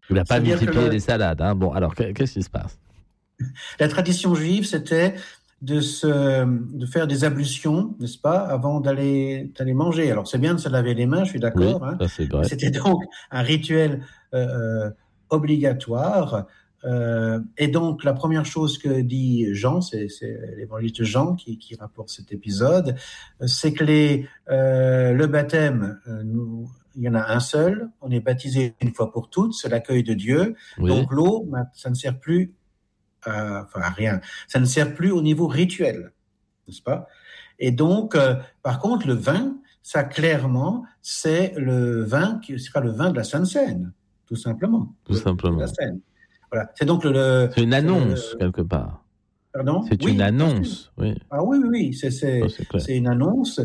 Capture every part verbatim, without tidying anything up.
Il n'a pas C'est-à-dire multiplié que le- les salades. Hein. Bon, alors, qu'est-ce qui se passe? la tradition juive, c'était de se, de faire des ablutions, n'est-ce pas, avant d'aller, d'aller manger. Alors, c'est bien de se laver les mains, je suis Oui, d'accord, hein, ça c'est mais vrai. c'était donc un rituel euh, euh, obligatoire. Euh, et donc, la première chose que dit Jean, c'est, c'est l'évangéliste Jean qui, qui rapporte cet épisode, c'est que les, euh, le baptême, euh, nous, il y en a un seul, on est baptisé une fois pour toutes, c'est l'accueil de Dieu. Oui, Donc, l'eau, ça ne sert plus à, enfin, à rien. Ça ne sert plus au niveau rituel, n'est-ce pas? Et donc, euh, par contre, le vin, ça clairement, c'est le vin qui sera le vin de la Sainte Seine, tout simplement, tout de, de la simplement. Seine. Voilà. C'est donc le, le- C'est une c'est le, annonce, le- quelque part. pardon? C'est une Oui, bien sûr. annonce, oui. Ah oui, oui, oui, c'est, Ça, c'est, c'est clair. c'est une annonce.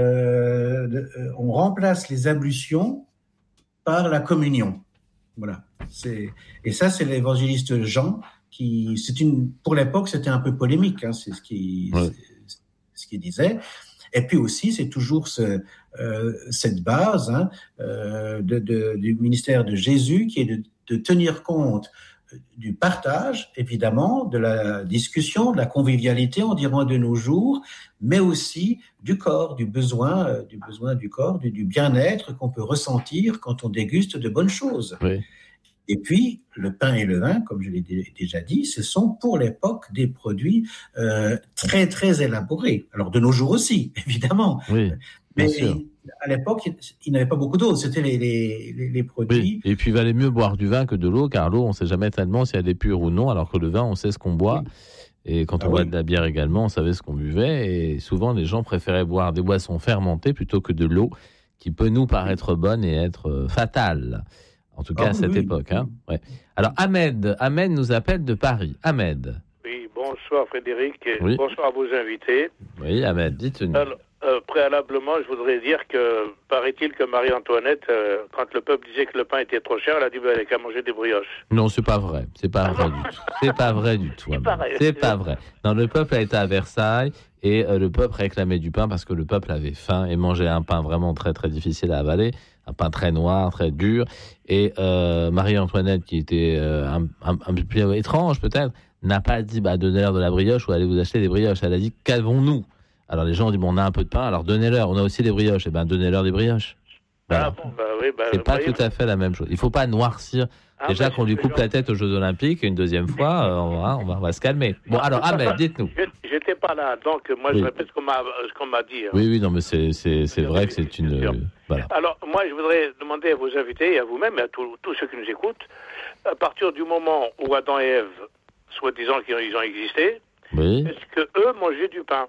Euh, de- euh, on remplace les ablutions par la communion. Voilà. C'est, et ça, c'est l'évangéliste Jean qui, c'est une, pour l'époque, c'était un peu polémique, hein, c'est ce qui, Ouais. c'est ce qu'il disait. Et puis aussi, c'est toujours ce, euh, cette base hein, euh, de, de, du ministère de Jésus qui est de, de tenir compte du partage, évidemment, de la discussion, de la convivialité, on dirait de nos jours, mais aussi du corps, du besoin, euh, du besoin du corps, du, du bien-être qu'on peut ressentir quand on déguste de bonnes choses. Oui. Et puis, le pain et le vin, comme je l'ai dé- déjà dit, ce sont pour l'époque des produits euh, très, très élaborés. Alors, de nos jours aussi, évidemment. Oui, bien Mais sûr. à l'époque, il, il n'avait pas beaucoup d'eau. C'était les, les, les, les Oui, produits. et puis il valait mieux boire du vin que de l'eau, car l'eau, on ne sait jamais tellement si elle est pure ou non, alors que le vin, on sait ce qu'on boit. Et quand Ah on boit oui. de la bière également, on savait ce qu'on buvait. Et souvent, les gens préféraient boire des boissons fermentées plutôt que de l'eau, qui peut nous paraître bonne et être euh, fatale. En tout cas, Ah à oui, cette oui. époque. Hein. Ouais. Alors, Ahmed, Ahmed nous appelle de Paris. Ahmed. Oui, bonsoir Frédéric, et Oui. bonsoir à vos invités. Oui, Ahmed, dites-nous. Alors, euh, préalablement, je voudrais dire que, paraît-il que Marie-Antoinette, euh, quand le peuple disait que le pain était trop cher, elle a dit, ben, elle n'avait qu'à manger des brioches. Non, c'est pas vrai. C'est pas vrai du tout. C'est pas vrai du tout. Il Ahmed. paraît. C'est pas vrai. Non, le peuple a été à Versailles et euh, le peuple réclamait du pain parce que le peuple avait faim et mangeait un pain vraiment très très difficile à avaler, un pain très noir, très dur. Et euh, Marie-Antoinette, qui était euh, un, un, un peu plus étrange peut-être, n'a pas dit bah, donnez-leur de la brioche ou allez vous acheter des brioches. Elle a dit qu'avons-nous? Alors les gens ont dit bon, on a un peu de pain, alors donnez-leur. On a aussi des brioches. Eh ben donnez-leur des brioches. Voilà. Ah bon, bah oui, bah, C'est pas voyez, tout à fait la même chose. Il faut pas noircir. ah, Déjà bah, qu'on lui c'est coupe la gentil. tête aux Jeux Olympiques, une deuxième fois, euh, on, va, on, va, on va se calmer. Bon, alors Ahmed, dites-nous. Je- J'étais pas là, donc moi Oui. je répète ce qu'on m'a, ce qu'on m'a dit. hein. Oui, oui, non, mais c'est, c'est, c'est vrai que c'est une. euh, voilà. Alors, moi, je voudrais demander à vos invités et à vous-même et à tous tous ceux qui nous écoutent, à partir du moment où Adam et Ève, soi-disant qu'ils ont, ils ont existé, Oui. est-ce que eux mangeaient du pain?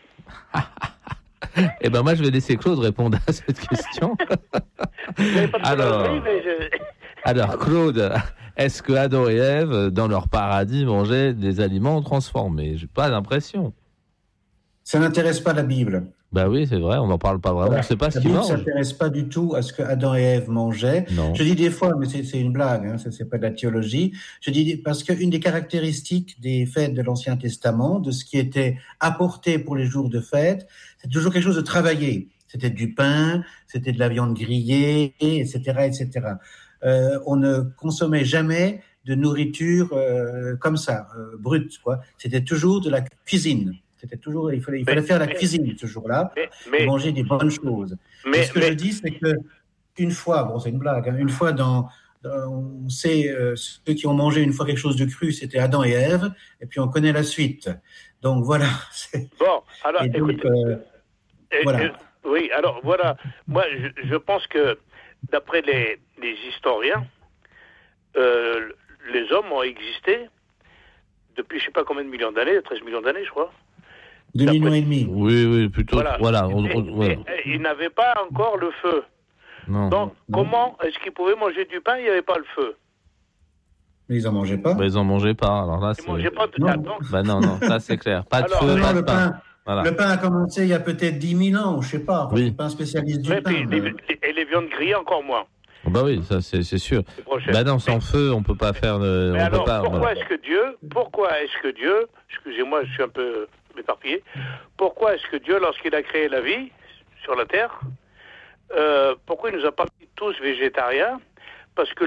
Eh ben moi, je vais laisser Claude répondre à cette question. Vous n'avez pas de Alors, conneries, mais je- alors, Claude, est-ce que Adam et Ève, dans leur paradis, mangeaient des aliments transformés? J'ai pas l'impression. Ça n'intéresse pas la Bible. Bah oui, c'est vrai, on n'en parle pas vraiment. Voilà. On sait pas ce La qu'ils Bible mangent. s'intéresse pas du tout à ce que Adam et Ève mangeaient. Non. Je dis des fois, mais c'est, c'est une blague, hein, ça c'est pas de la théologie. Je dis parce qu'une des caractéristiques des fêtes de l'Ancien Testament, de ce qui était apporté pour les jours de fête, c'est toujours quelque chose de travaillé. C'était du pain, c'était de la viande grillée, et cetera, et cetera. Euh, on ne consommait jamais de nourriture euh, comme ça, euh, brute, quoi. C'était toujours de la cuisine. C'était toujours, il fallait, il fallait Mais- faire la mais- cuisine ce jour-là mais, et mais, manger des bonnes choses. mais, Et ce que mais- je dis, c'est que une fois, bon, c'est une blague, hein, une fois dans, dans- on sait euh, ceux qui ont mangé une fois quelque chose de cru, c'était Adam et Ève, et puis on connaît la suite. Donc voilà. C'est- bon, alors, et donc, écoutez, euh, euh, voilà. euh, oui, alors voilà, moi je, je pense que d'après les, les historiens, euh, les hommes ont existé depuis je sais pas combien de millions d'années, treize millions d'années, je crois. deux millions et demi. Oui, oui, plutôt. Voilà. Voilà. on- Et- on- voilà. et- et ils n'avaient pas encore le feu. Non. Donc, Non. comment est-ce qu'ils pouvaient manger du pain? Il n'y avait pas le feu. Mais ils en mangeaient pas. Bah, ils en mangeaient pas. Alors là, Ils c'est. mangeaient pas de Non. ah, donc, Bah non, non, ça c'est clair. Pas de Alors, feu, Non, pas de le pain. pain, Voilà. le pain a commencé il y a peut-être dix mille ans, je sais pas. Enfin, Oui. Je suis pas un spécialiste du mais pain. puis, mais- les- les- et les viandes grillées encore moins. Bah oui, ça c'est, c'est sûr. C'est trop cher. Bah non, sans feu, on peut pas faire. De, Mais on alors, peut pas. pourquoi voilà. est-ce que Dieu, pourquoi est-ce que Dieu, excusez-moi, je suis un peu éparpillé, pourquoi est-ce que Dieu, lorsqu'il a créé la vie sur la terre, euh, pourquoi il nous a pas mis tous végétariens? Parce que